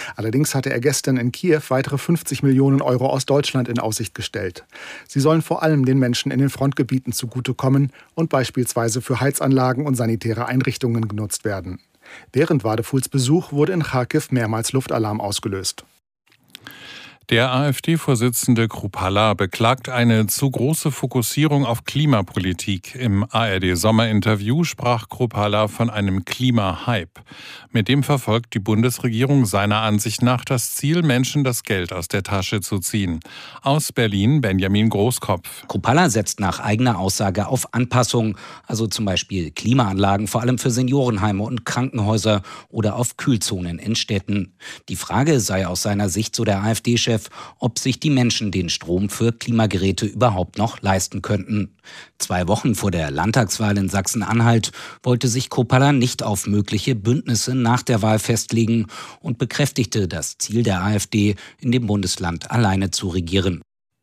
Allerdings hatte er gestern in Kiew weitere 50 Millionen Euro aus Deutschland in Aussicht gestellt. Sie sollen vor allem den Menschen in den Frontgebieten zugutekommen und beispielsweise für Heizanlagen und sanitäre Einrichtungen genutzt werden. Während Wadefuls Besuch wurde in Charkiw mehrmals Luftalarm ausgelöst. Der AfD-Vorsitzende Kruppalla beklagt eine zu große Fokussierung auf Klimapolitik. Im ARD-Sommerinterview sprach Kruppalla von einem Klimahype. Mit dem verfolgt die Bundesregierung seiner Ansicht nach das Ziel, Menschen das Geld aus der Tasche zu ziehen. Aus Berlin Benjamin Großkopf. Kruppalla setzt nach eigener Aussage auf Anpassung, also zum Beispiel Klimaanlagen, vor allem für Seniorenheime und Krankenhäuser oder auf Kühlzonen in Städten. Die Frage sei aus seiner Sicht, so der AfD-Chef, ob sich die Menschen den Strom für Klimageräte überhaupt noch leisten könnten. 2 Wochen vor der Landtagswahl in Sachsen-Anhalt wollte sich Kruppalla nicht auf mögliche Bündnisse nach der Wahl festlegen und bekräftigte das Ziel der AfD, in dem Bundesland alleine zu regieren.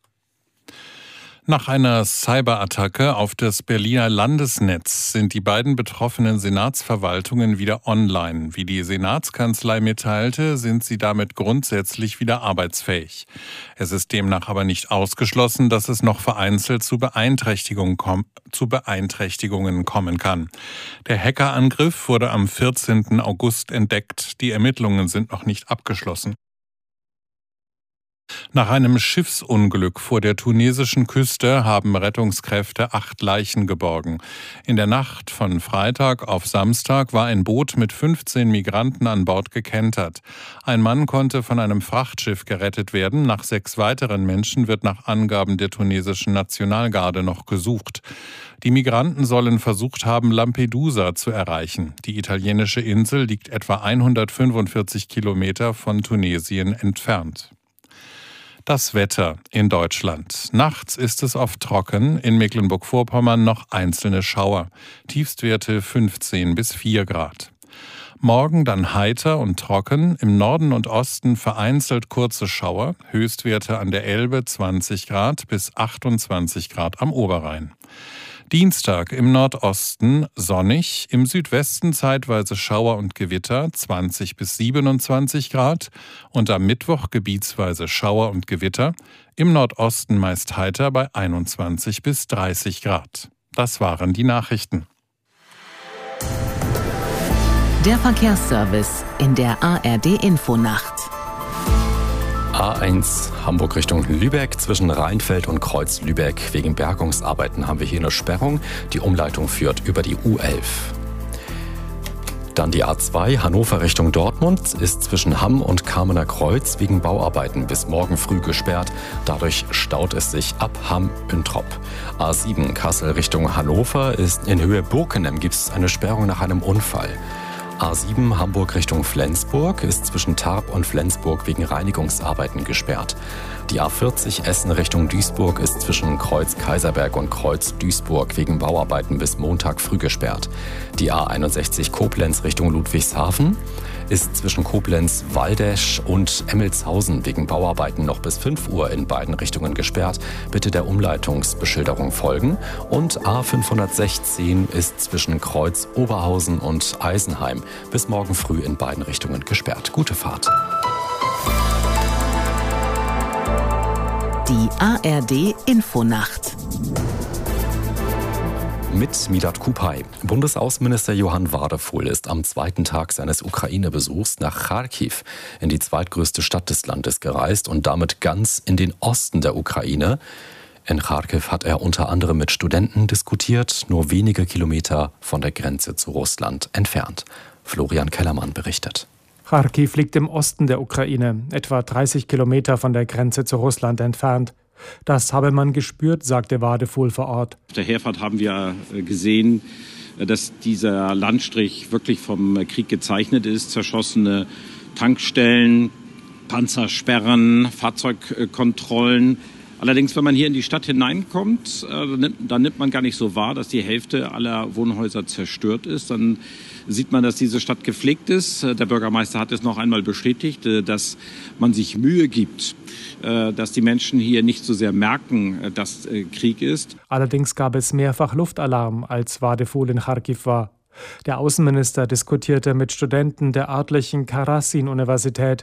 Nach einer Cyberattacke auf das Berliner Landesnetz sind die beiden betroffenen Senatsverwaltungen wieder online. Wie die Senatskanzlei mitteilte, sind sie damit grundsätzlich wieder arbeitsfähig. Es ist demnach aber nicht ausgeschlossen, dass es noch vereinzelt zu Beeinträchtigungen kommen kann. Der Hackerangriff wurde am 14. August entdeckt. Die Ermittlungen sind noch nicht abgeschlossen. Nach einem Schiffsunglück vor der tunesischen Küste haben Rettungskräfte 8 Leichen geborgen. In der Nacht von Freitag auf Samstag war ein Boot mit 15 Migranten an Bord gekentert. Ein Mann konnte von einem Frachtschiff gerettet werden. Nach 6 weiteren Menschen wird nach Angaben der tunesischen Nationalgarde noch gesucht. Die Migranten sollen versucht haben, Lampedusa zu erreichen. Die italienische Insel liegt etwa 145 Kilometer von Tunesien entfernt. Das Wetter in Deutschland. Nachts ist es oft trocken, in Mecklenburg-Vorpommern noch einzelne Schauer. Tiefstwerte 15 bis 4 Grad. Morgen dann heiter und trocken, im Norden und Osten vereinzelt kurze Schauer, Höchstwerte an der Elbe 20 Grad bis 28 Grad am Oberrhein. Dienstag im Nordosten sonnig, im Südwesten zeitweise Schauer und Gewitter 20 bis 27 Grad und am Mittwoch gebietsweise Schauer und Gewitter, im Nordosten meist heiter bei 21 bis 30 Grad. Das waren die Nachrichten. Der Verkehrsservice in der ARD-Infonacht. A1 Hamburg Richtung Lübeck zwischen Rheinfeld und Kreuz-Lübeck. Wegen Bergungsarbeiten haben wir hier eine Sperrung. Die Umleitung führt über die U11. Dann die A2 Hannover Richtung Dortmund ist zwischen Hamm und Kamener Kreuz wegen Bauarbeiten bis morgen früh gesperrt. Dadurch staut es sich ab Hamm-Üntrop. A7 Kassel Richtung Hannover ist in Höhe Burkenem, gibt es eine Sperrung nach einem Unfall. A7 Hamburg Richtung Flensburg ist zwischen Tarp und Flensburg wegen Reinigungsarbeiten gesperrt. Die A40 Essen Richtung Duisburg ist zwischen Kreuz Kaiserberg und Kreuz Duisburg wegen Bauarbeiten bis Montag früh gesperrt. Die A61 Koblenz Richtung Ludwigshafen ist zwischen Koblenz, Waldesch und Emmelshausen wegen Bauarbeiten noch bis 5 Uhr in beiden Richtungen gesperrt. Bitte der Umleitungsbeschilderung folgen. Und A516 ist zwischen Kreuz Oberhausen und Eisenheim bis morgen früh in beiden Richtungen gesperrt. Gute Fahrt. Die ARD-Infonacht. Mit Midat Kupay. Bundesaußenminister Johann Wadefuhl ist am 2. Tag seines Ukraine-Besuchs nach Charkiw, in die zweitgrößte Stadt des Landes, gereist und damit ganz in den Osten der Ukraine. In Charkiw hat er unter anderem mit Studenten diskutiert, nur wenige Kilometer von der Grenze zu Russland entfernt. Florian Kellermann berichtet. Charkiw liegt im Osten der Ukraine, etwa 30 Kilometer von der Grenze zu Russland entfernt. Das habe man gespürt, sagte Wadefuhl vor Ort. Auf der Herfahrt haben wir gesehen, dass dieser Landstrich wirklich vom Krieg gezeichnet ist. Zerschossene Tankstellen, Panzersperren, Fahrzeugkontrollen. Allerdings, wenn man hier in die Stadt hineinkommt, dann nimmt man gar nicht so wahr, dass die Hälfte aller Wohnhäuser zerstört ist. Dann sieht man, dass diese Stadt gepflegt ist. Der Bürgermeister hat es noch einmal bestätigt, dass man sich Mühe gibt, dass die Menschen hier nicht so sehr merken, dass Krieg ist. Allerdings gab es mehrfach Luftalarm, als Wadefuhl in Charkiw war. Der Außenminister diskutierte mit Studenten der örtlichen Karasin-Universität.